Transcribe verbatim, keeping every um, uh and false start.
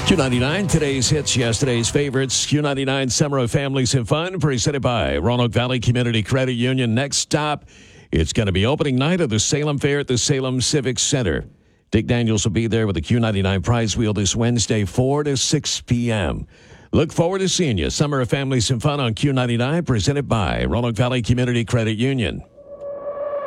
Q ninety-nine, today's hits, yesterday's favorites. Q ninety-nine Summer of Families and Fun, presented by Roanoke Valley Community Credit Union. Next stop, it's going to be opening night of the Salem Fair at the Salem Civic Center. Dick Daniels will be there with the Q ninety-nine prize wheel this Wednesday, four to six p.m. Look forward to seeing you. Summer of Families and Fun on Q ninety-nine, presented by Roanoke Valley Community Credit Union.